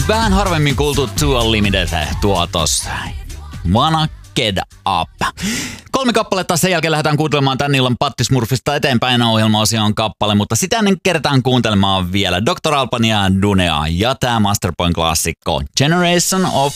Vähän harvemmin kuultu Too Unlimited tuotos. Wanna Get Up. 3 kappaletta, sen jälkeen lähdetään kuuntelemaan tän illan Pattismurfista eteenpäin ohjelma-osion kappale, mutta sitä ennen kertaan kuuntelemaan vielä Dr. Alban ja Dunea ja tää Masterpoint-klassikko Generation of